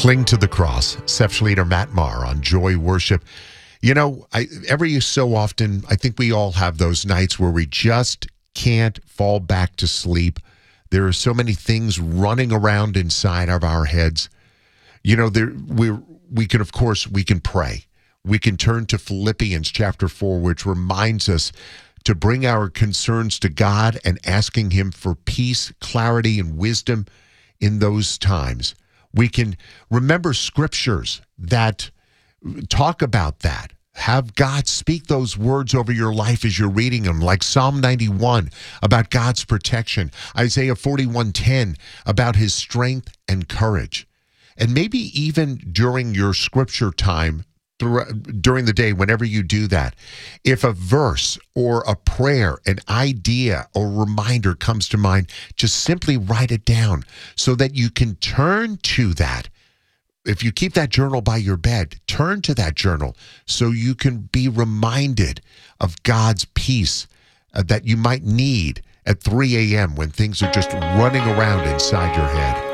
Cling to the Cross, Seth Schleter, Matt Maher on Joy Worship. You know, every so often, I think we all have those nights where we just can't fall back to sleep. There are so many things running around inside of our heads. You know, we can pray. We can turn to Philippians chapter 4, which reminds us to bring our concerns to God and asking him for peace, clarity, and wisdom in those times. We can remember scriptures that talk about that. Have God speak those words over your life as you're reading them, like Psalm 91 about God's protection, Isaiah 41:10 about his strength and courage. And maybe even during your scripture time, during the day, whenever you do that, if a verse or a prayer, an idea or reminder comes to mind, just simply write it down so that you can turn to that. If you keep that journal by your bed, turn to that journal so you can be reminded of God's peace that you might need at 3 a.m. when things are just running around inside your head.